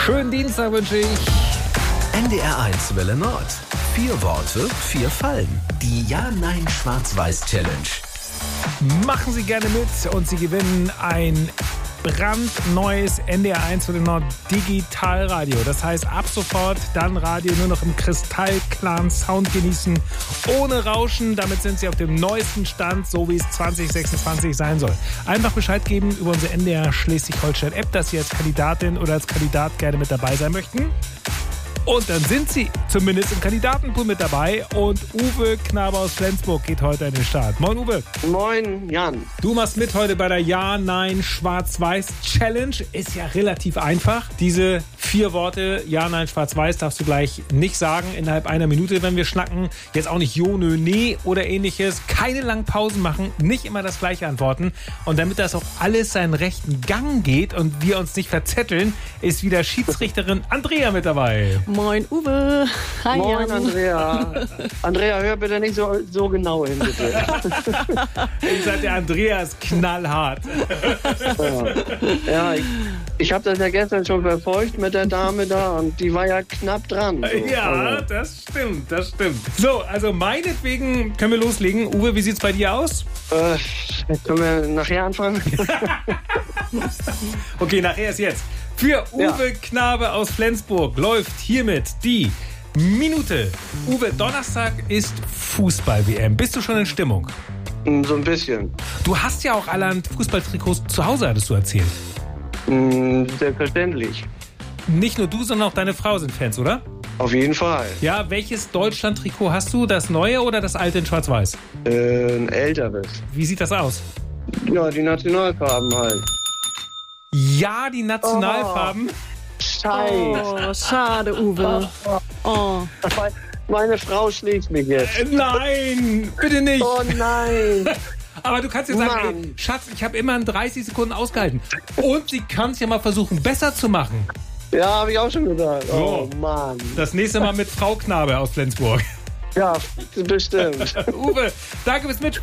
Schönen Dienstag wünsche ich. NDR1 Welle Nord. 4 Worte, 4 Fallen. Die Ja-Nein-Schwarz-Weiß-Challenge. Machen Sie gerne mit und Sie gewinnen ein brandneues NDR1 Welle Nord Digitalradio. Das heißt, ab sofort dann Radio nur noch im kristallklaren Sound genießen, ohne Rauschen. Damit sind Sie auf dem neuesten Stand, so wie es 2026 sein soll. Einfach Bescheid geben über unsere NDR Schleswig-Holstein-App, dass Sie als Kandidatin oder als Kandidat gerne mit dabei sein möchten. Und dann sind Sie zumindest im Kandidatenpool mit dabei. Und Uwe Knabe aus Flensburg geht heute an den Start. Moin, Uwe. Moin, Jan. Du machst mit heute bei der Ja-Nein-Schwarz-Weiß-Challenge. Ist ja relativ einfach. Diese 4 Worte Ja-Nein-Schwarz-Weiß darfst du gleich nicht sagen innerhalb einer Minute, wenn wir schnacken. Jetzt auch nicht Jo, nö, nee oder ähnliches. Keine langen Pausen machen, nicht immer das Gleiche antworten. Und damit das auch alles seinen rechten Gang geht und wir uns nicht verzetteln, ist wieder Schiedsrichterin Andrea mit dabei. Moin Uwe. Hi Moin, Jan. Andrea. Andrea, hör bitte nicht so genau hin, bitte. Ich sag, der Andrea ist knallhart. Ja, ich habe das ja gestern schon verfolgt mit der Dame da und die war ja knapp dran. So. Ja, das stimmt. So, also meinetwegen können wir loslegen. Uwe, wie sieht's bei dir aus? Können wir nachher anfangen? Okay, nachher ist jetzt. Für Uwe Knabe aus Flensburg läuft hiermit die Minute. Uwe, Donnerstag ist Fußball-WM. Bist du schon in Stimmung? So ein bisschen. Du hast ja auch allerhand Fußballtrikots zu Hause, hattest du erzählt. Selbstverständlich. Nicht nur du, sondern auch deine Frau sind Fans, oder? Auf jeden Fall. Ja, welches Deutschland-Trikot hast du? Das neue oder das alte in Schwarz-Weiß? Ein älteres. Wie sieht das aus? Ja, die Nationalfarben halt. Ja, die Nationalfarben. Scheiße. Oh, schade, Uwe. Oh. Meine Frau schlägt mich jetzt. Nein, bitte nicht. Oh nein. Aber du kannst jetzt sagen, Mann. ey, Schatz, ich habe immer in 30 Sekunden ausgehalten. Und sie kann es ja mal versuchen, besser zu machen. Ja, habe ich auch schon gedacht. Oh So. Mann. Das nächste Mal mit Frau Knabe aus Flensburg. Ja, bestimmt. Uwe, danke fürs Mitspielen.